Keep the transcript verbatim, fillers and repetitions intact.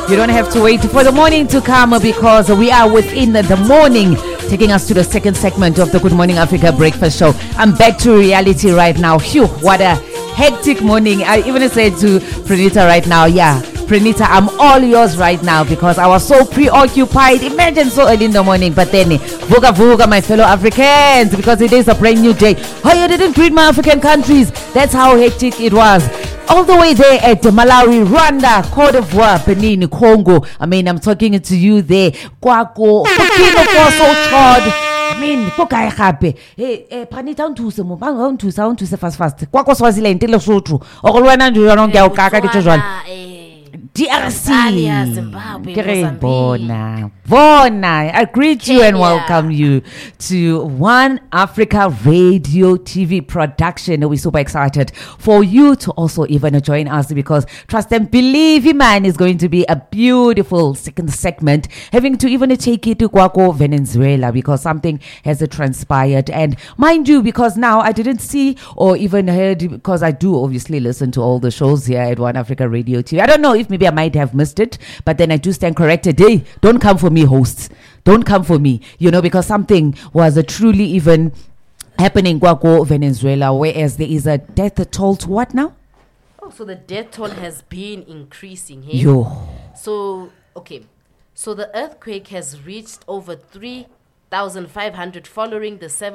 You don't have to wait for the morning to come because we are within the morning, taking us to the second segment of the Good Morning Africa Breakfast Show. I'm back to reality right now. Phew, what a hectic morning. I even said to Pranita right now, yeah, Pranita, I'm all yours right now because I was so preoccupied. Imagine so early in the morning. But then, vuga vuga, my fellow Africans, because it is a brand new day. Oh, you didn't greet my African countries. That's how hectic it was. All the way there at Malawi, Rwanda, Cote d'Ivoire, Benin, Congo. I mean, I'm talking to you there. Kwako, Burkina Faso, Chad. I mean, pokai happy. Hey, hey, Pranita, on to some, on to sound to fast fast. Kwako Swaziland, Telesotru. Or Rwanda, you don't get Kaka Kitchen. D R C, Zimbabwe, Bona, Bona. I greet Kenya. You and welcome you to One Africa Radio T V production. We're super excited for you to also even join us because trust and believe, man, is going to be a beautiful second segment, having to even take it to Kwako, Venezuela, because something has transpired. And mind you, because now I didn't see or even heard, because I do obviously listen to all the shows here at One Africa Radio T V. I don't know if maybe I might have missed it, but then I do stand corrected. Hey, don't come for me, hosts. Don't come for me, you know, because something was a truly even happening in Kwako, Venezuela, whereas there is a death toll to what now? Oh, so the death toll has been increasing. Hey? Yo. So, okay. So the earthquake has reached over three thousand five hundred following the seven